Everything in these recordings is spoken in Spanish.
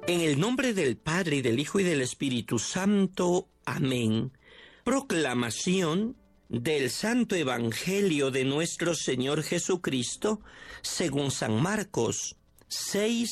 En el nombre del Padre, y del Hijo, y del Espíritu Santo. Amén. Proclamación del Santo Evangelio de nuestro Señor Jesucristo, según San Marcos 6,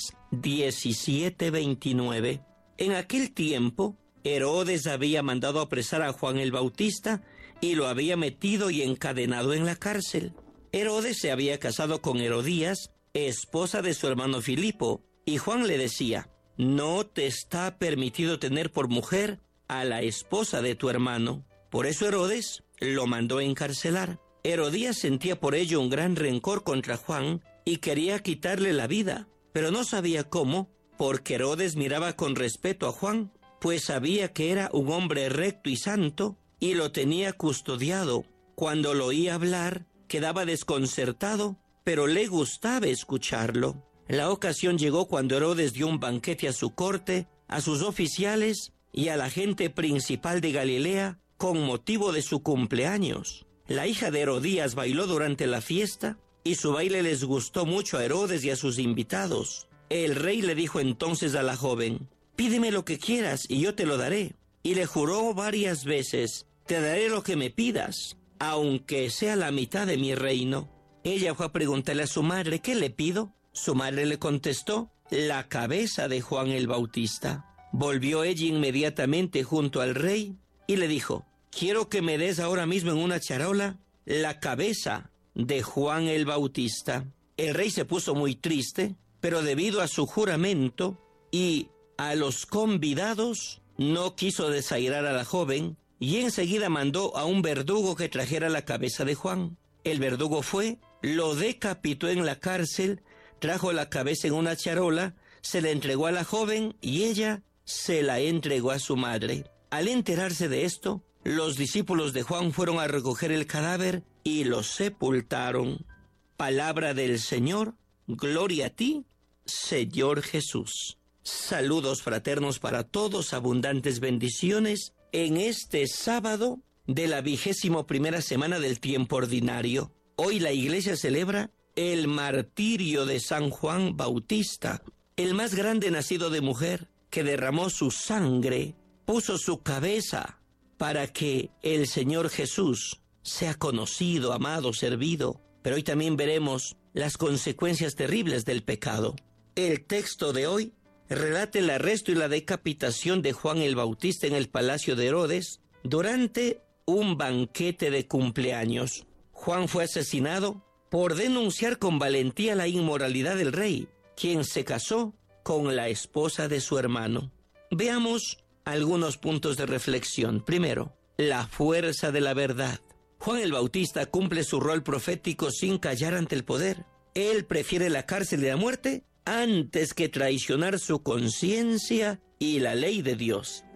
17, 29. En aquel tiempo, Herodes había mandado apresar a Juan el Bautista y lo había metido y encadenado en la cárcel. Herodes se había casado con Herodías, esposa de su hermano Filipo, y Juan le decía: no te está permitido tener por mujer a la esposa de tu hermano. Por eso Herodes lo mandó encarcelar. Herodías sentía por ello un gran rencor contra Juan y quería quitarle la vida, pero no sabía cómo, porque Herodes miraba con respeto a Juan, pues sabía que era un hombre recto y santo y lo tenía custodiado. Cuando lo oía hablar, quedaba desconcertado, pero le gustaba escucharlo. La ocasión llegó cuando Herodes dio un banquete a su corte, a sus oficiales y a la gente principal de Galilea con motivo de su cumpleaños. La hija de Herodías bailó durante la fiesta y su baile les gustó mucho a Herodes y a sus invitados. El rey le dijo entonces a la joven: pídeme lo que quieras y yo te lo daré. Y le juró varias veces: te daré lo que me pidas, aunque sea la mitad de mi reino. Ella fue a preguntarle a su madre: ¿qué le pido? Su madre le contestó: la cabeza de Juan el Bautista. Volvió ella inmediatamente junto al rey y le dijo: quiero que me des ahora mismo en una charola la cabeza de Juan el Bautista. El rey se puso muy triste, pero debido a su juramento y a los convidados, no quiso desairar a la joven y enseguida mandó a un verdugo que trajera la cabeza de Juan. El verdugo fue, lo decapitó en la cárcel, trajo la cabeza en una charola, se la entregó a la joven y ella se la entregó a su madre. Al enterarse de esto, los discípulos de Juan fueron a recoger el cadáver y lo sepultaron. Palabra del Señor. Gloria a ti, Señor Jesús. Saludos fraternos para todos, abundantes bendiciones en este sábado de la 21ª semana del tiempo ordinario. Hoy la Iglesia celebra el martirio de San Juan Bautista, el más grande nacido de mujer, que derramó su sangre, puso su cabeza para que el Señor Jesús sea conocido, amado, servido. Pero hoy también veremos las consecuencias terribles del pecado. El texto de hoy relata el arresto y la decapitación de Juan el Bautista en el palacio de Herodes durante un banquete de cumpleaños. Juan fue asesinado por denunciar con valentía la inmoralidad del rey, quien se casó con la esposa de su hermano. Veamos algunos puntos de reflexión. Primero, la fuerza de la verdad. Juan el Bautista cumple su rol profético sin callar ante el poder. Él prefiere la cárcel y la muerte antes que traicionar su conciencia y la ley de Dios.